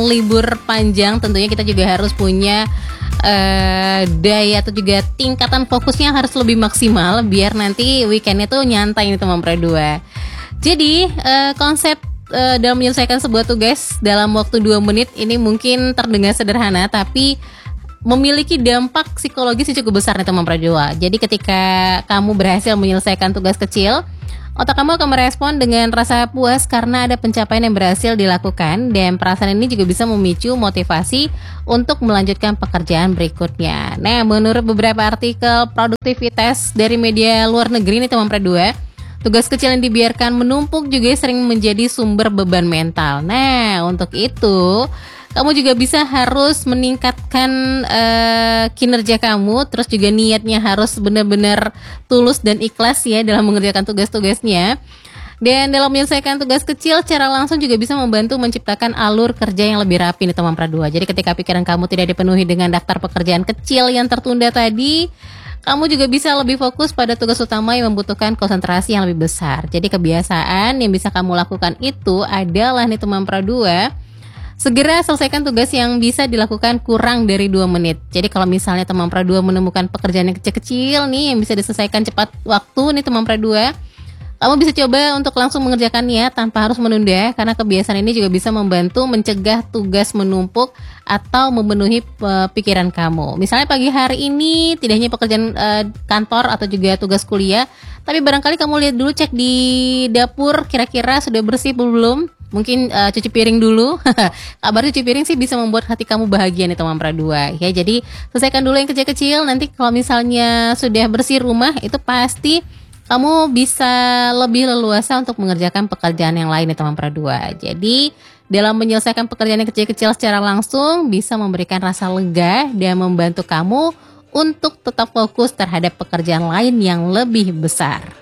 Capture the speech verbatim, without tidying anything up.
libur panjang tentunya kita juga harus punya uh, daya atau juga tingkatan fokusnya harus lebih maksimal biar nanti weekendnya tuh nyantai nih teman Pro dua. Jadi uh, konsep uh, dalam menyelesaikan sebuah tugas dalam waktu dua menit ini mungkin terdengar sederhana tapi memiliki dampak psikologis yang cukup besar nih teman Pro dua. Jadi ketika kamu berhasil menyelesaikan tugas kecil, otak kamu akan merespon dengan rasa puas karena ada pencapaian yang berhasil dilakukan, dan perasaan ini juga bisa memicu motivasi untuk melanjutkan pekerjaan berikutnya. Nah, menurut beberapa artikel produktivitas dari media luar negeri nih teman Pro dua, tugas kecil yang dibiarkan menumpuk juga sering menjadi sumber beban mental. Nah, untuk itu kamu juga bisa harus meningkatkan uh, kinerja kamu, terus juga niatnya harus benar-benar tulus dan ikhlas ya dalam mengerjakan tugas-tugasnya. Dan dalam menyelesaikan tugas kecil secara langsung juga bisa membantu menciptakan alur kerja yang lebih rapi nih teman Pro dua. Jadi ketika pikiran kamu tidak dipenuhi dengan daftar pekerjaan kecil yang tertunda tadi, kamu juga bisa lebih fokus pada tugas utama yang membutuhkan konsentrasi yang lebih besar. Jadi kebiasaan yang bisa kamu lakukan itu adalah nih teman Pro dua, segera selesaikan tugas yang bisa dilakukan kurang dari dua menit. Jadi kalau misalnya teman Pro dua menemukan pekerjaan yang kecil-kecil nih yang bisa diselesaikan cepat waktu nih teman Pro dua, kamu bisa coba untuk langsung mengerjakannya tanpa harus menunda, karena kebiasaan ini juga bisa membantu mencegah tugas menumpuk atau memenuhi uh, pikiran kamu. Misalnya pagi hari ini tidak hanya pekerjaan uh, kantor atau juga tugas kuliah, tapi barangkali kamu lihat dulu, cek di dapur kira-kira sudah bersih belum. Mungkin uh, cuci piring dulu. Kabar cuci piring sih bisa membuat hati kamu bahagia nih teman Pro dua. Ya, jadi selesaikan dulu yang kecil-kecil. Nanti kalau misalnya sudah bersih rumah, itu pasti kamu bisa lebih leluasa untuk mengerjakan pekerjaan yang lain nih teman Pro dua. Jadi dalam menyelesaikan pekerjaan yang kecil-kecil secara langsung bisa memberikan rasa lega dan membantu kamu untuk tetap fokus terhadap pekerjaan lain yang lebih besar.